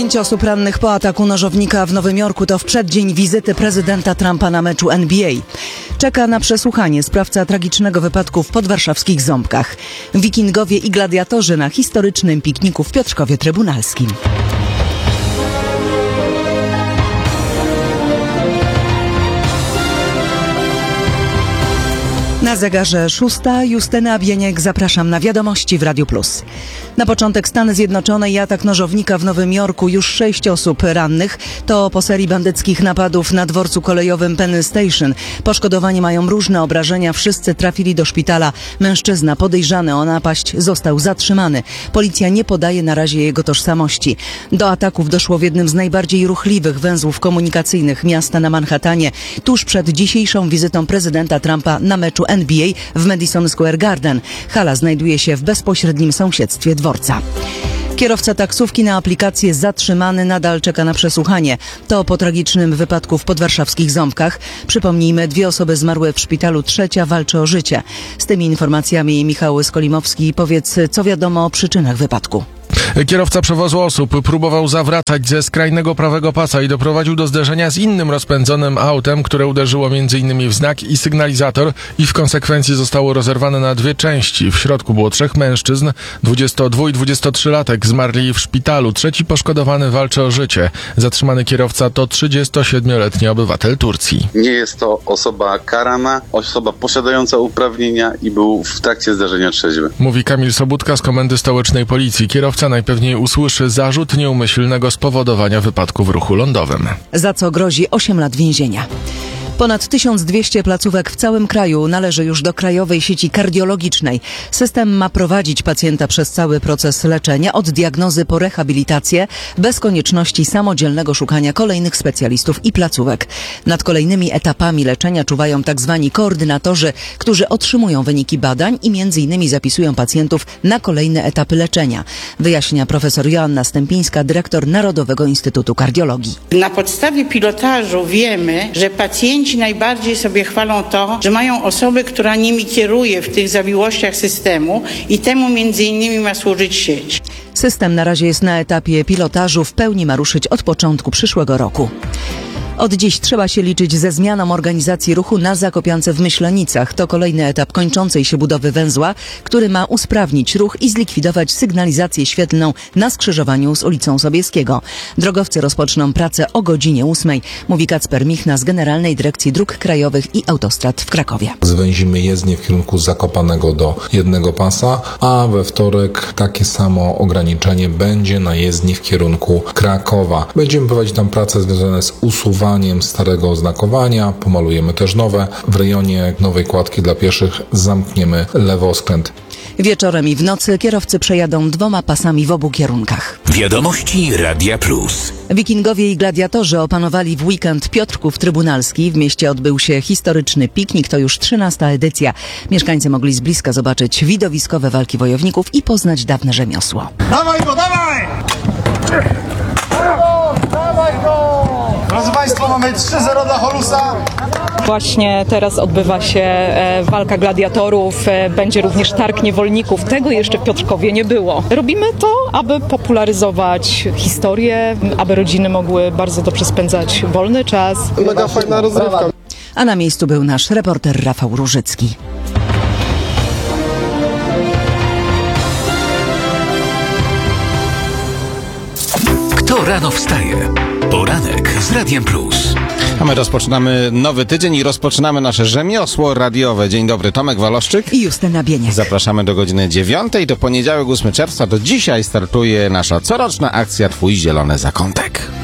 5 osób rannych po ataku nożownika w Nowym Jorku to w przeddzień wizyty prezydenta Trumpa na meczu NBA. Czeka na przesłuchanie sprawca tragicznego wypadku w podwarszawskich Ząbkach. Wikingowie i gladiatorzy na historycznym pikniku w Piotrkowie Trybunalskim. Na zegarze 6. Justyna Bieniek, zapraszam na wiadomości w Radiu Plus. Na początek Stany Zjednoczone i atak nożownika w Nowym Jorku, już 6 osób rannych. To po serii bandyckich napadów na dworcu kolejowym Penn Station. Poszkodowani mają różne obrażenia, wszyscy trafili do szpitala. Mężczyzna podejrzany o napaść został zatrzymany. Policja nie podaje na razie jego tożsamości. Do ataków doszło w jednym z najbardziej ruchliwych węzłów komunikacyjnych miasta na Manhattanie, tuż przed dzisiejszą wizytą prezydenta Trumpa na meczu NBA w Madison Square Garden. Hala znajduje się w bezpośrednim sąsiedztwie dworca. Kierowca taksówki na aplikację zatrzymany, nadal czeka na przesłuchanie. To po tragicznym wypadku w podwarszawskich Ząbkach. Przypomnijmy, 2 osoby zmarły w szpitalu, 3 walczy o życie. Z tymi informacjami Michał Skolimowski. Powiedz, co wiadomo o przyczynach wypadku. Kierowca przewozu osób próbował zawracać ze skrajnego prawego pasa i doprowadził do zderzenia z innym rozpędzonym autem, które uderzyło m.in. w znak i sygnalizator i w konsekwencji zostało rozerwane na 2 części. W środku było 3 mężczyzn, 22 i 23-latek zmarli w szpitalu. 3 poszkodowany walczy o życie. Zatrzymany kierowca to 37-letni obywatel Turcji. Nie jest to osoba karana, osoba posiadająca uprawnienia i był w trakcie zdarzenia trzeźwy. Mówi Kamil Sobudka z Komendy Stołecznej Policji. Kierowca najpewniej usłyszy zarzut nieumyślnego spowodowania wypadku w ruchu lądowym. Za co grozi 8 lat więzienia. Ponad 1200 placówek w całym kraju należy już do Krajowej Sieci Kardiologicznej. System ma prowadzić pacjenta przez cały proces leczenia, od diagnozy po rehabilitację, bez konieczności samodzielnego szukania kolejnych specjalistów i placówek. Nad kolejnymi etapami leczenia czuwają tzw. koordynatorzy, którzy otrzymują wyniki badań i m.in. zapisują pacjentów na kolejne etapy leczenia. Wyjaśnia profesor Joanna Stępińska, dyrektor Narodowego Instytutu Kardiologii. Na podstawie pilotażu wiemy, że pacjenci najbardziej sobie chwalą to, że mają osobę, która nimi kieruje w tych zawiłościach systemu i temu między innymi ma służyć sieć. System na razie jest na etapie pilotażu, w pełni ma ruszyć od początku przyszłego roku. Od dziś trzeba się liczyć ze zmianą organizacji ruchu na Zakopiance w Myślenicach. To kolejny etap kończącej się budowy węzła, który ma usprawnić ruch i zlikwidować sygnalizację świetlną na skrzyżowaniu z ulicą Sobieskiego. Drogowcy rozpoczną pracę o godzinie 8, mówi Kacper Michna z Generalnej Dyrekcji Dróg Krajowych i Autostrad w Krakowie. Zwęzimy jezdnię w kierunku Zakopanego do jednego pasa, a we wtorek takie samo ograniczenie będzie na jezdni w kierunku Krakowa. Będziemy prowadzić tam prace związane z usuwaniem starego oznakowania, pomalujemy też nowe. W rejonie nowej kładki dla pieszych zamkniemy lewoskręt. Wieczorem i w nocy kierowcy przejadą 2 pasami w obu kierunkach. Wiadomości Radia Plus. Wikingowie i gladiatorzy opanowali w weekend Piotrków Trybunalski. W mieście odbył się historyczny piknik, to już 13. edycja. Mieszkańcy mogli z bliska zobaczyć widowiskowe walki wojowników i poznać dawne rzemiosło. Dawaj go, dawaj! Dawaj go! Drodzy Państwo, mamy 3-0 dla Holusa. Właśnie teraz odbywa się walka gladiatorów, będzie również targ niewolników. Tego jeszcze w Piotrkowie nie było. Robimy to, aby popularyzować historię, aby rodziny mogły bardzo dobrze spędzać wolny czas. Mega fajna rozrywka. A na miejscu był nasz reporter Rafał Różycki. Kto rano wstaje? Poranek z Radiem Plus. A my rozpoczynamy nowy tydzień i rozpoczynamy nasze rzemiosło radiowe. Dzień dobry, Tomek Waloszczyk i Justyna Bieniek. Zapraszamy do godziny 9. Do poniedziałek 8 czerwca. Do dzisiaj startuje nasza coroczna akcja Twój Zielony Zakątek.